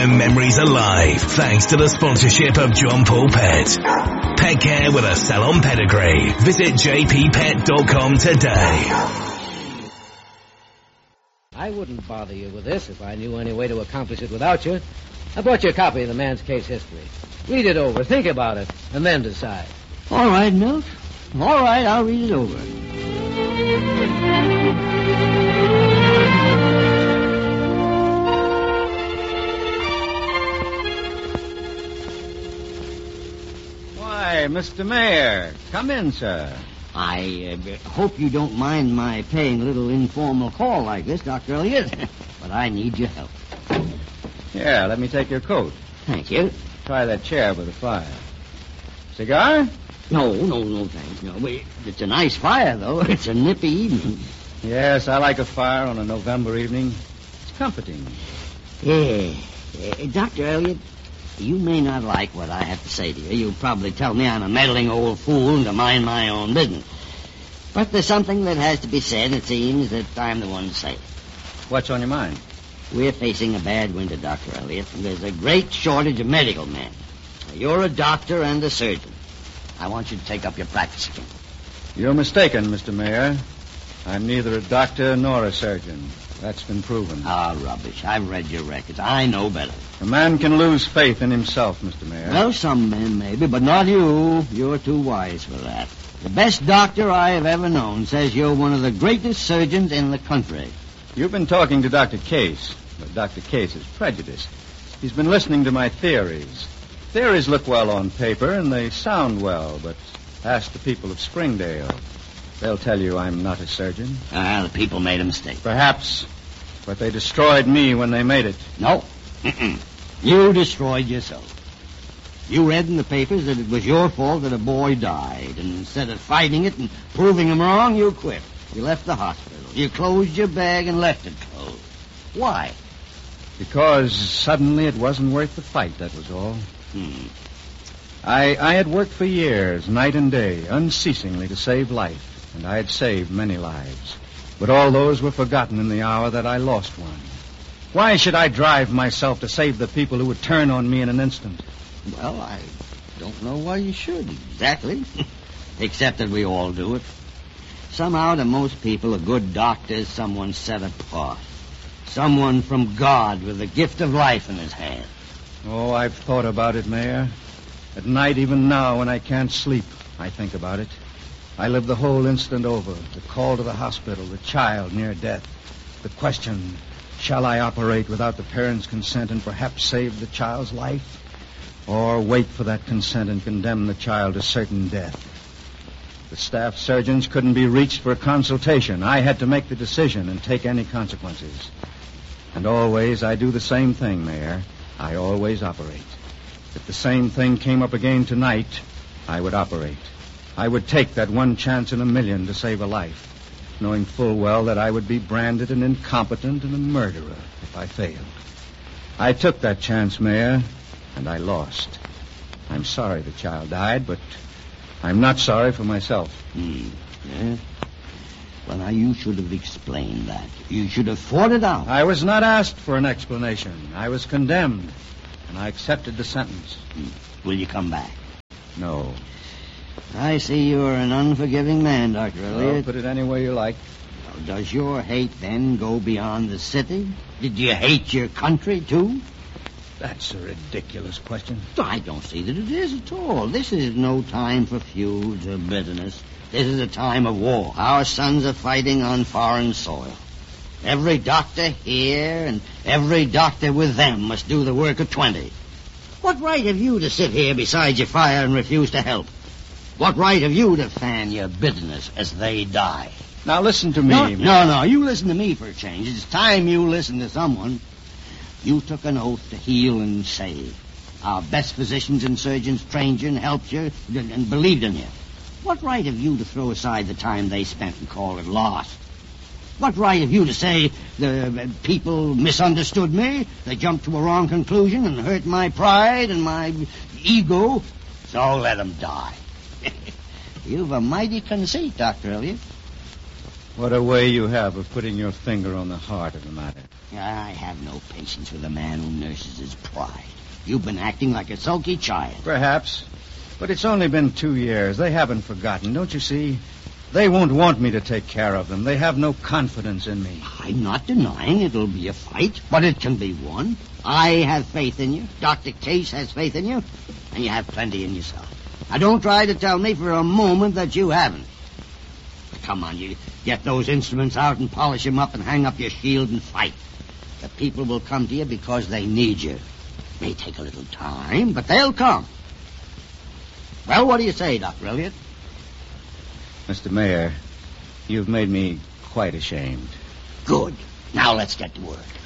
Memories alive thanks to the sponsorship of John Paul Pet. Pet care with a salon pedigree. Visit jppet.com today. I wouldn't bother you with this if I knew any way to accomplish it without you. I brought you a copy of the man's case history. Read it over, think about it, and then decide. All right, Milt. All right, I'll read it over. Why, Mr. Mayor, come in, sir. I hope you don't mind my paying a little informal call like this, Dr. Elliott, but I need your help. Here, let me take your coat. Thank you. Try that chair by the fire. Cigar? No, thanks. No, it's a nice fire, though. It's a nippy evening. Yes, I like a fire on a November evening. It's comforting. Yeah. Dr. Elliott, you may not like what I have to say to you. You'll probably tell me I'm a meddling old fool and to mind my own business. But there's something that has to be said. It seems that I'm the one to say it. What's on your mind? We're facing a bad winter, Dr. Elliott, and there's a great shortage of medical men. You're a doctor and a surgeon. I want you to take up your practice again. You're mistaken, Mr. Mayor. I'm neither a doctor nor a surgeon. That's been proven. Ah, rubbish. I've read your records. I know better. A man can lose faith in himself, Mr. Mayor. Well, some men maybe, but not you. You're too wise for that. The best doctor I have ever known says you're one of the greatest surgeons in the country. You've been talking to Dr. Case, but Dr. Case is prejudiced. He's been listening to my theories. Theories look well on paper, and they sound well, but ask the people of Springdale. They'll tell you I'm not a surgeon. The people made a mistake. Perhaps, but they destroyed me when they made it. No. You destroyed yourself. You read in the papers that it was your fault that a boy died, and instead of fighting it and proving him wrong, you quit. You left the hospital. You closed your bag and left it closed. Why? Because suddenly it wasn't worth the fight, that was all. I had worked for years, night and day, unceasingly to save life, and I had saved many lives. But all those were forgotten in the hour that I lost one. Why should I drive myself to save the people who would turn on me in an instant? Well, I don't know why you should, exactly. Except that we all do it. Somehow, to most people, a good doctor is someone set apart. Someone from God with the gift of life in his hand. Oh, I've thought about it, Mayor. At night, even now, when I can't sleep, I think about it. I live the whole incident over. The call to the hospital, the child near death. The question, shall I operate without the parents' consent and perhaps save the child's life? Or wait for that consent and condemn the child to certain death? The staff surgeons couldn't be reached for a consultation. I had to make the decision and take any consequences. And always I do the same thing, Mayor. I always operate. If the same thing came up again tonight, I would operate. I would take that one chance in a million to save a life, knowing full well that I would be branded an incompetent and a murderer if I failed. I took that chance, Mayor, and I lost. I'm sorry the child died, but I'm not sorry for myself. Yeah? Well, now, you should have explained that. You should have fought it out. I was not asked for an explanation. I was condemned, and I accepted the sentence. Will you come back? No. I see you're an unforgiving man, Dr. Elliott. Well, put it any way you like. Does your hate then go beyond the city? Did you hate your country, too? That's a ridiculous question. I don't see that it is at all. This is no time for feuds or bitterness. This is a time of war. Our sons are fighting on foreign soil. Every doctor here and every doctor with them must do the work of 20. What right have you to sit here beside your fire and refuse to help? What right have you to fan your bitterness as they die? Now listen to me. No. You listen to me for a change. It's time you listen to someone. You took an oath to heal and save. Our best physicians and surgeons trained you and helped you and believed in you. What right have you to throw aside the time they spent and call it lost? What right have you to say the people misunderstood me, they jumped to a wrong conclusion and hurt my pride and my ego, so let them die? You've a mighty conceit, Dr. Elliott. What a way you have of putting your finger on the heart of the matter. I have no patience with a man who nurses his pride. You've been acting like a sulky child. Perhaps. But it's only been 2 years. They haven't forgotten, don't you see? They won't want me to take care of them. They have no confidence in me. I'm not denying it'll be a fight, but it can be won. I have faith in you. Dr. Case has faith in you. And you have plenty in yourself. Now, don't try to tell me for a moment that you haven't. Come on, you get those instruments out and polish them up and hang up your shield and fight. The people will come to you because they need you. It may take a little time, but they'll come. Well, what do you say, Dr. Elliott? Mr. Mayor, you've made me quite ashamed. Good. Now let's get to work.